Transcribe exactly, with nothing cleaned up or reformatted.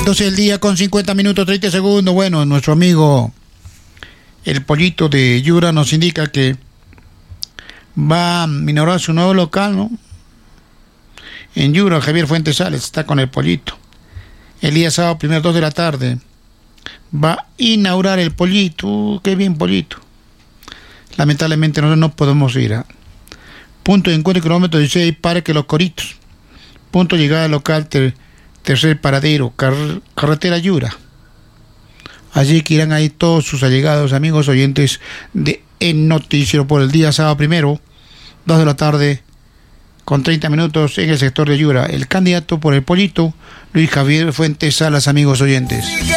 doce del día con cincuenta minutos, treinta segundos. Bueno, nuestro amigo el Pollito de Yura nos indica que va a inaugurar su nuevo local, ¿no? En Yura, Javier Fuentes Sales está con el Pollito. El día sábado, primero, dos de la tarde, va a inaugurar el Pollito. Uh, qué bien, Pollito. Lamentablemente nosotros no podemos ir a punto de encuentro, kilómetro dieciséis, Parque Los Coritos. Punto de llegada local, ter, tercer paradero, car, carretera Yura. Allí que irán ahí todos sus allegados, amigos oyentes de El Noticiero por el día sábado primero, dos de la tarde, con treinta minutos en el sector de Yura. El candidato por el Pollito, Luis Javier Fuentes Salas, amigos oyentes.